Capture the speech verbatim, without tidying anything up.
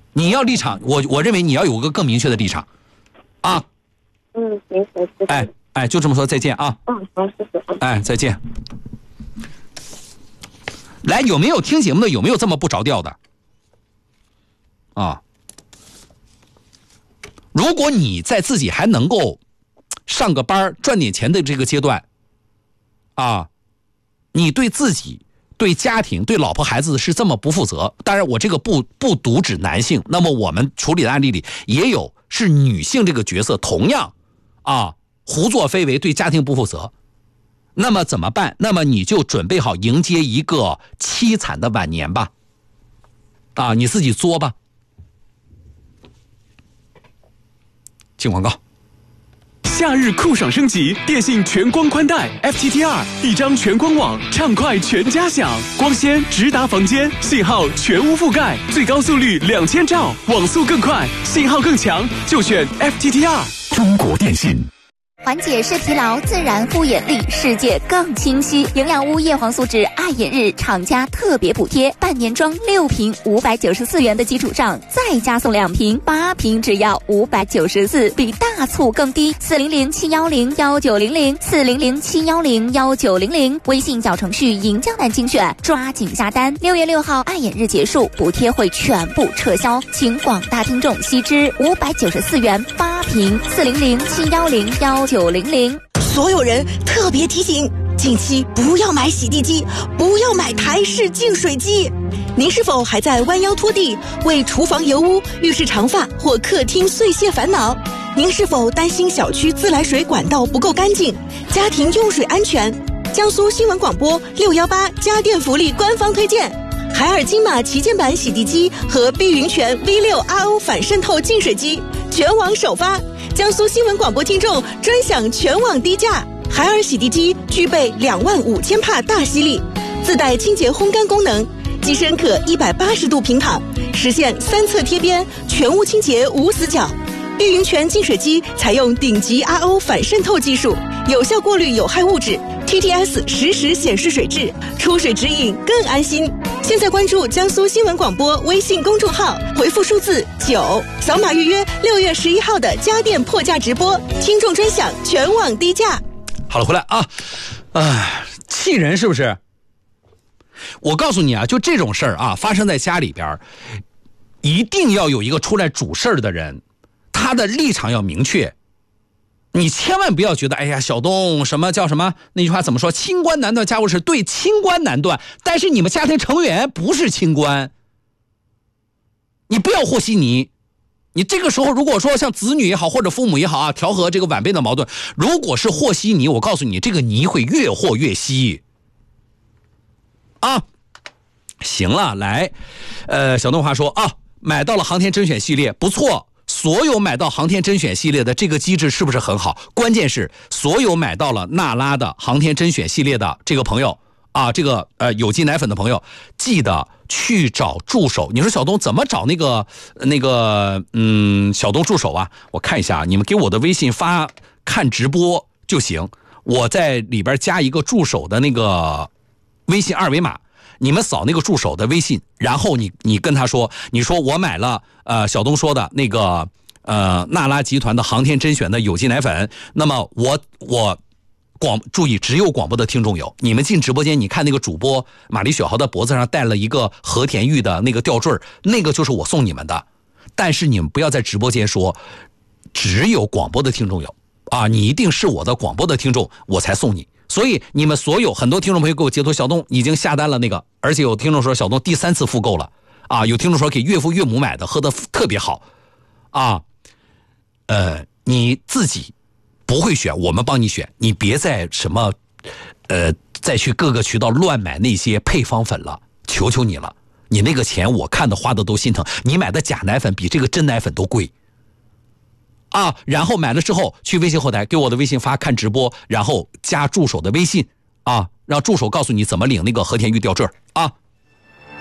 你要立场，我我认为你要有个更明确的立场，啊。 嗯，行，我知道。 哎哎，就这么说，再见啊。 嗯，好，谢谢。 哎，再见。来，有没有听节目的？有没有这么不着调的？啊，如果你在自己还能够上个班赚点钱的这个阶段，啊，你对自己、对家庭、对老婆孩子是这么不负责。当然，我这个不不独指男性，那么我们处理的案例里也有是女性这个角色同样啊胡作非为，对家庭不负责。那么怎么办？那么你就准备好迎接一个凄惨的晚年吧，啊，你自己作吧。进广告。 夏日酷爽升级，电信全光宽带 F T T 二，一张全光网，畅快全家享，光纤直达房间，信号全无覆盖，最高速率两千兆，网速更快，信号更强，就选 F T T 二。中国电信。 缓解视疲劳，自然护眼力，世界更清晰。营养屋叶黄素酯爱眼日厂家特别补贴，半年装六瓶五百九十四元的基础上，再加送两瓶，八瓶只要五百九十四，比大促更低。四零零七幺零幺九零零，四零零七幺零幺九零零，微信小程序银江南精选，抓紧下单。六月六号爱眼日结束，补贴会全部撤销，请广大听众悉知，五百九十四元八瓶，四零零七幺零幺九零零。 所有人特别提醒，近期不要买洗地机，不要买台式净水机。您是否还在弯腰拖地，为厨房油污、浴室长发或客厅碎屑烦恼？您是否担心小区自来水管道不够干净，家庭用水安全？江苏新闻广播六一八家电福利官方推荐海尔金马旗舰版洗地机和碧云泉 V 六 R O 反渗透净水机全网首发，江苏新闻广播听众专享全网低价。海尔洗地机具备两万五千帕大吸力，自带清洁烘干功能，机身可一百八十度平躺，实现三侧贴边，全屋清洁无死角。碧云泉净水机采用顶级 R O 反渗透技术，有效过滤有害物质， T T S 实时显示水质，出水指引更安心。现在关注江苏新闻广播微信公众号，回复数字九，扫码预约六月十一号的家电破价直播，听众专享全网低价。 好了，回来啊，啊，气人是不是？我告诉你啊，就这种事儿啊，发生在家里边，一定要有一个出来主事儿的人，他的立场要明确。你千万不要觉得，哎呀，小东什么叫什么？那句话怎么说？清官难断家务事，对，清官难断，但是你们家庭成员不是清官，你不要和稀泥。你这个时候如果说像子女也好，或者父母也好啊，调和这个晚辈的矛盾，如果是和稀泥，我告诉你，这个泥会越和越稀啊。行了，来，呃，小东华说啊，买到了航天甄选系列，不错。所有买到航天甄选系列的这个机制是不是很好？关键是所有买到了娜拉的航天甄选系列的这个朋友啊，这个呃有机奶粉的朋友，记得去找助手。你说小东怎么找那个那个嗯小东助手啊？我看一下，你们给我的微信发看直播就行，我在里边加一个助手的那个微信二维码。你们扫那个助手的微信，然后你你跟他说，你说我买了呃小东说的那个呃娜拉集团的航天甄选的有机奶粉，那么我我广注意，只有广播的听众有。你们进直播间，你看那个主播马丽雪豪的脖子上戴了一个和田玉的那个吊坠，那个就是我送你们的。但是你们不要在直播间说只有广播的听众有啊，你一定是我的广播的听众，我才送你。所以你们所有很多听众朋友给我截图，小东已经下单了那个，而且有听众说小东第三次复购了啊，有听众说给岳父岳母买的，喝的特别好啊。呃，你自己不会选，我们帮你选，你别再什么呃再去各个渠道乱买那些配方粉了，求求你了，你那个钱我看的花的都心疼，你买的假奶粉比这个真奶粉都贵。啊，然后买了之后去微信后台给我的微信发看直播，然后加助手的微信啊，让助手告诉你怎么领那个和田玉吊坠啊。